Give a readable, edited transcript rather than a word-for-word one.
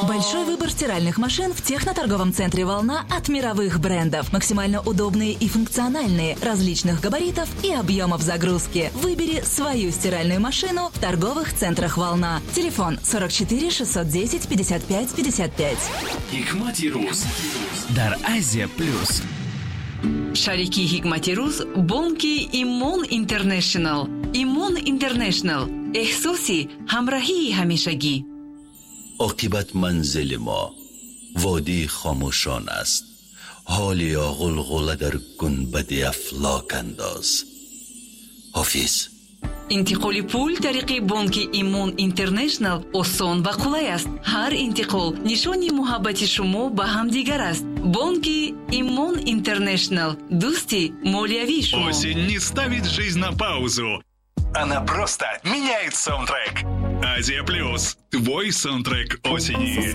Большой выбор стиральных машин в техноторговом центре «Волна» от мировых брендов. Максимально удобные и функциональные, различных габаритов и объемов загрузки. Выбери свою стиральную машину в торговых центрах «Волна». Телефон 44 610 55 55. Hikmati Ruz در Азия Плюс. Шарики Hikmati Ruz бонки Имон Интернешнл. Имон Интернешнл. احساسی همراهی همیشگی. عاقبت منزل ما وادی خاموشان است. حال یا غلغله در گنبد افلاک انداز. حافظ. انتقال پول طریق بانک ایمون اینترنشنل آسان و قلای است. هر انتقال نشانی محبت شما به همدیگر است. بانک ایمون اینترنشنل دوستی مالیوی شما. Осень не ставит жизнь на паузу. Она просто меняет саундтрек. Азия Плюс. Твой саундтрек осени.